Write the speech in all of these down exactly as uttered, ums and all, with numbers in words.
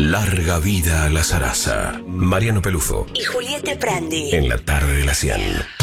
Larga vida a la zaraza. Mariano Peluso y Julieta Prandi. En la tarde de la cien.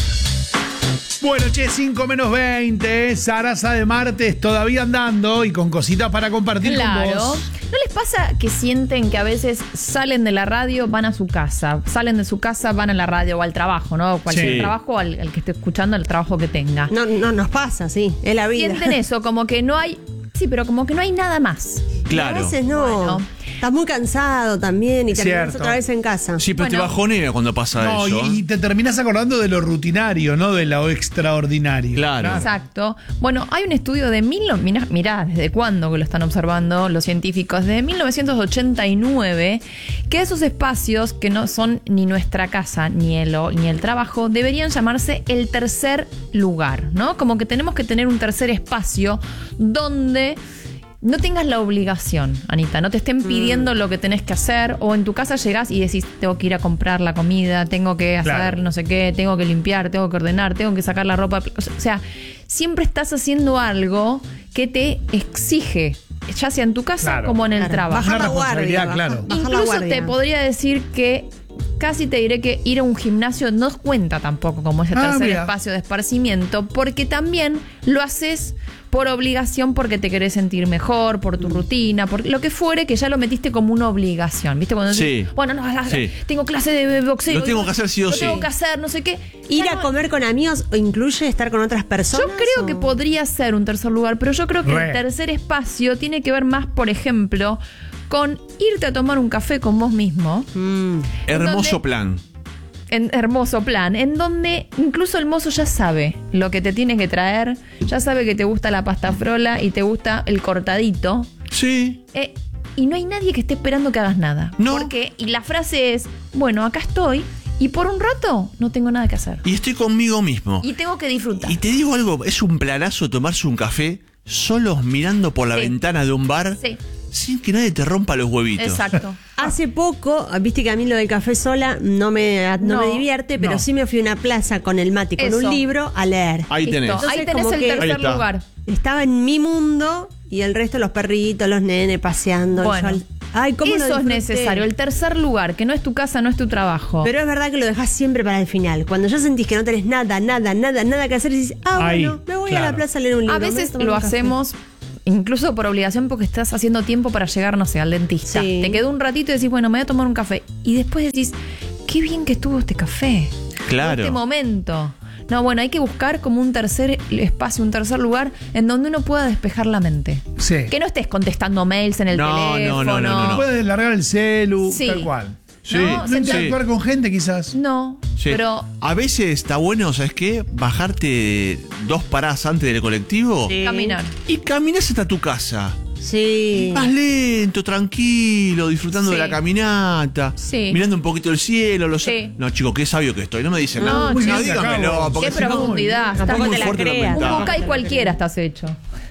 Bueno, che, cinco menos veinte, zaraza de martes todavía andando y con cositas para compartir Claro. con vos. ¿No les pasa que sienten que a veces salen de la radio, van a su casa, salen de su casa, van a la radio o al trabajo, ¿no? Cualquier Sí. trabajo, al, al que esté escuchando, el trabajo que tenga. No, no nos pasa, sí, es la vida. Sienten eso, como que no hay... Sí, pero como que no hay nada más. A veces no. Bueno. Estás muy cansado también y terminas Cierto. otra vez en casa. Sí, pero Bueno. te bajonea cuando pasa No, eso. y, y te terminás acordando de lo rutinario, no de lo extraordinario. Claro. Exacto. Bueno, hay un estudio de mil... no- Mirá, mirá, ¿desde cuándo que lo están observando los científicos? De mil novecientos ochenta y nueve, que esos espacios que no son ni nuestra casa ni el, ni el trabajo deberían llamarse el tercer lugar, ¿no? Como que tenemos que tener un tercer espacio donde... no tengas la obligación, Anita, no te estén pidiendo mm. lo que tenés que hacer, o en tu casa llegás y decís, tengo que ir a comprar la comida, tengo que hacer Claro. no sé qué, tengo que limpiar, tengo que ordenar, tengo que sacar la ropa. O sea, siempre estás haciendo algo que te exige, ya sea en tu casa Claro. como en el Claro. trabajo. Bajar Una la guardia. responsabilidad, baja- claro. bajar la Incluso guardia. te podría decir que casi te diré que ir a un gimnasio no cuenta tampoco como ese Ah, tercer mira. espacio de esparcimiento, porque también lo haces por obligación, porque te querés sentir mejor, por tu rutina, por lo que fuere, que ya lo metiste como una obligación. ¿Viste? Cuando Sí. decís, bueno, no, Sí. tengo clase de boxeo. Lo tengo que hacer sí o lo sí. tengo que hacer, no sé qué. Ir Ya a no- comer con amigos incluye estar con otras personas. Yo creo o- que podría ser un tercer lugar, pero yo creo que Re. el tercer espacio tiene que ver más, por ejemplo, con irte a tomar un café con vos mismo. Mm. Hermoso ¿Dónde? plan. En hermoso plan, en donde incluso el mozo ya sabe lo que te tiene que traer, ya sabe que te gusta la pasta frola y te gusta el cortadito. Sí. Eh, y no hay nadie que esté esperando que hagas nada. No. Porque, y la frase es, bueno, acá estoy y por un rato no tengo nada que hacer. Y estoy conmigo mismo. Y tengo que disfrutar. Y te digo algo, es un planazo tomarse un café solos mirando por la Sí. ventana de un bar Sí, sin que nadie te rompa los huevitos. exacto. Hace poco, viste que a mí lo del café sola no me, no No, me divierte, pero no. sí me fui a una plaza con el mate, con Eso. un libro a leer. Ahí Listo. tenés. Ahí Entonces, tenés como el que- Ahí tercer está. lugar. Estaba en mi mundo y el resto, los perritos, los nenes paseando. Bueno. Yo al- Ay, ¿cómo lo Eso es disfruté? necesario, el tercer lugar, que no es tu casa, no es tu trabajo. Pero es verdad que lo dejás siempre para el final. Cuando ya sentís que no tenés nada, nada, nada, nada que hacer, decís, ah, Ahí, bueno, me voy a claro. la plaza a leer un libro. A me voy veces tomar lo un café. hacemos incluso por obligación porque estás haciendo tiempo para llegar, no sé, al dentista. Sí. Te quedó un ratito y decís, bueno, me voy a tomar un café. Y después decís, qué bien que estuvo este café. Claro. Este momento. No, bueno, hay que buscar como un tercer espacio, un tercer lugar en donde uno pueda despejar la mente. Sí. Que no estés contestando mails en el No, no, teléfono. no, no, no. Puedes largar el celu, Sí. tal cual. Sí. No, No sentar- interactuar con gente, quizás. No, Sí. pero A veces está bueno, ¿sabes qué? Bajarte dos paradas antes del colectivo Sí. caminar. y caminas hasta tu casa. Sí. Más lento, tranquilo, disfrutando Sí. de la caminata, Sí. mirando un poquito el cielo. Los... Sí. No, chicos, qué sabio que estoy. No me dicen No, nada. muy No, bien, dígamelo, acabo. porque Qué si no- profundidad. está Tampoco muy te la fuerte la creas. mentada. Un Bucay cualquiera estás hecho.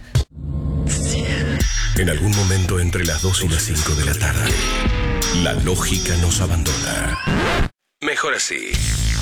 En algún momento entre las dos y las cinco de la tarde, la lógica nos abandona. Mejor así.